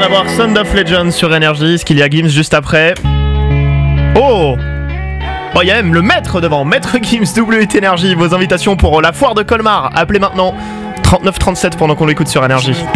d'avoir Sound of Legends sur Energy, ce qu'il y a Gims juste après. Oh, il y a même le maître devant, Maître Gims, WT Energy. Vos invitations pour la foire de Colmar, appelez maintenant 3937 pendant qu'on l'écoute sur Energy.